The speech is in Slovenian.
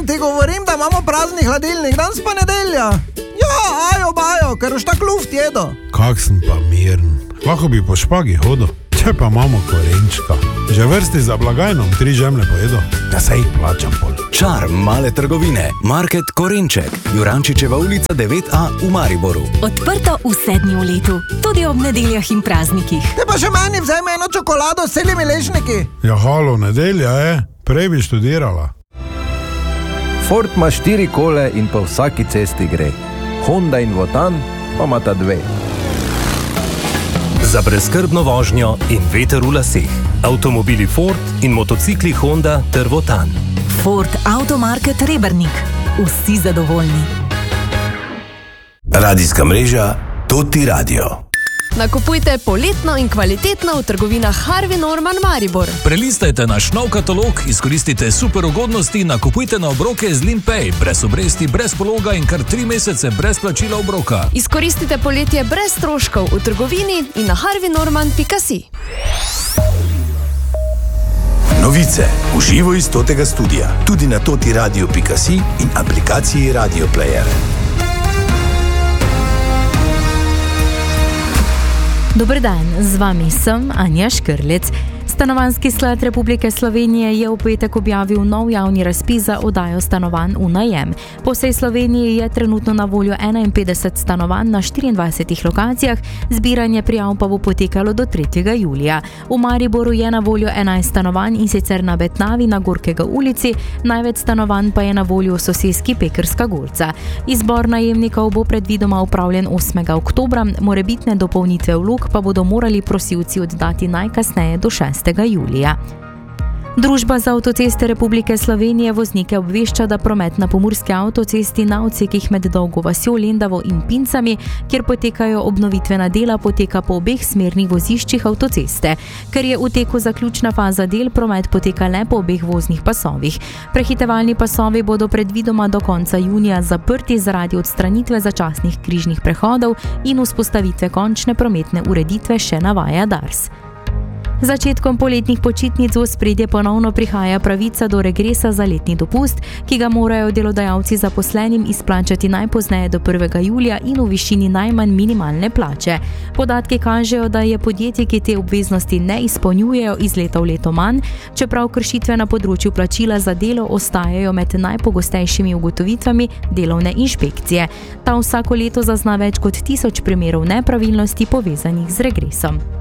ti govorim, da imamo prazni hladilnik, danes pa nedelja. Ja, ajo, bajo, ker už tak luft jedo. Kak sem pa miren. Lahko bi po špagi hodil. Če pa imamo korenčka. Že vrsti za blagajnom 3 žemlje pojedo. Da se jih plačam pol. Čar male trgovine. Market Korenček. Jurančičeva ulica 9A v Mariboru. Odprto vse dni v letu. Tudi ob nedeljah in praznikih. Te pa še meni vzajme eno čokolado s celimi ležniki. Ja, halo, nedelja je. Prej bi študirala. Ford ima 4 kole in po vsaki cesti gre. Honda in Wotan pa imata 2. Za brezskrbno vožnjo in veter v laseh. Avtomobili Ford in motocikli Honda ter Wotan. Ford Automarket Rebernik. Vsi zadovoljni. Radijska mreža Toti Radio. Nakupujte poletno in kvalitetno v trgovinah Harvey Norman Maribor. Prelistajte naš nov katalog, izkoristite super ugodnosti, nakupujte na obroke z Limpay, brez obresti, brez pologa in kar 3 mesece brez plačila obroka. Izkoristite poletje brez stroškov v trgovini in na harveynorman.si. Novice v živo iz Totega studia, tudi na totiradio.si in aplikaciji Radio Player. Dober dan, z vami sem Anja Škrlec. Stanovanjski sklad Republike Slovenije je v petek objavil nov javni razpis za oddajo stanovanj v najem. Po vsej Sloveniji je trenutno na voljo 51 stanovanj na 24 lokacijah, zbiranje prijav pa bo potekalo do 3. julija. V Mariboru je na voljo 11 stanovanj in sicer na Betnavi na Gorkega ulici, največ stanovanj pa je na voljo v soseski Pekrska gorca. Izbor najemnikov bo predvidoma opravljen 8. oktobra, morebitne dopolnitve vlog pa bodo morali prosilci oddati najkasneje do 6. julija. Družba za avtoceste Republike Slovenije voznike obvešča, da promet na pomurski avtocesti na odsekih med Dolgo vasjo, Lendavo in Pincami, kjer potekajo obnovitvena dela, poteka po obeh smernih voziščih avtoceste. Ker je v teku zaključna faza del, promet poteka le po obeh voznih pasovih. Prehitevalni pasovi bodo predvidoma do konca junija zaprti zaradi odstranitve začasnih križnih prehodov in vzpostavitve končne prometne ureditve, še navaja Dars. Začetkom poletnih počitnic v ospredje ponovno prihaja pravica do regresa za letni dopust, ki ga morajo delodajalci zaposlenim izplačati najpozneje do 1. julija in v višini najmanj minimalne plače. Podatki kažejo, da je podjetje, ki te obveznosti ne izpolnjujejo, iz leta v leto manj, čeprav kršitve na področju plačila za delo ostajajo med najpogostejšimi ugotovitvami delovne inšpekcije. Ta vsako leto zazna več kot 1000 primerov nepravilnosti povezanih z regresom.